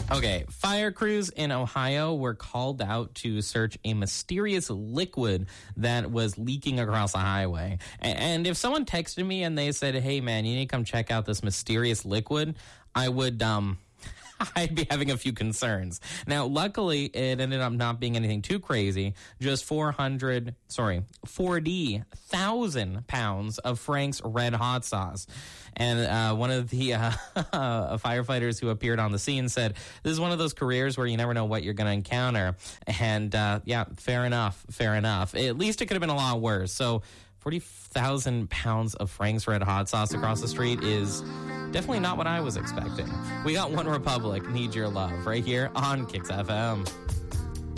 Okay, fire crews in Ohio were called out to search a mysterious liquid that was leaking across the highway. And if someone texted me and they said, hey, man, you need to come check out this mysterious liquid, I would, I'd be having a few concerns. Now, luckily, it ended up not being anything too crazy. Just 40,000 pounds of Frank's Red Hot sauce. And one of the firefighters who appeared on the scene said, this is one of those careers where you never know what you're going to encounter. And yeah, fair enough. At least it could have been a lot worse. So 40,000 pounds of Frank's Red Hot sauce across the street is definitely not what I was expecting. We got One Republic, Need Your Love, right here on Kicks FM.